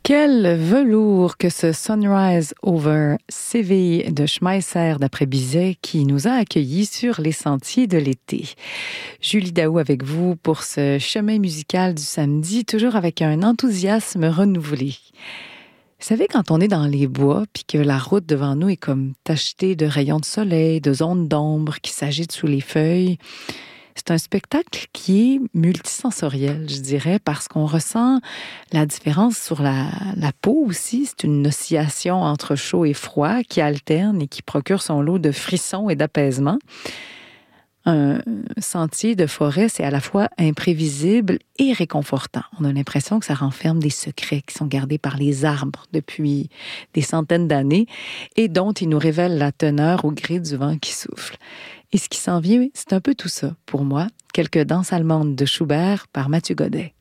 Quel velours que ce Sunrise over Séville de Schmeisser d'après Bizet qui nous a accueillis sur les sentiers de l'été. Julie Daou avec vous pour ce chemin musical du samedi, toujours avec un enthousiasme renouvelé. Vous savez, quand on est dans les bois puis que la route devant nous est comme tachetée de rayons de soleil, de zones d'ombre qui s'agitent sous les feuilles, c'est un spectacle qui est multisensoriel, je dirais, parce qu'on ressent la différence sur la peau aussi. C'est une oscillation entre chaud et froid qui alterne et qui procure son lot de frissons et d'apaisement. Un sentier de forêt, c'est à la fois imprévisible et réconfortant. On a l'impression que ça renferme des secrets qui sont gardés par les arbres depuis des centaines d'années et dont ils nous révèlent la teneur au gré du vent qui souffle. Et ce qui s'en vient, c'est un peu tout ça, pour moi. Quelques danses allemandes de Schubert par Mathieu Godet.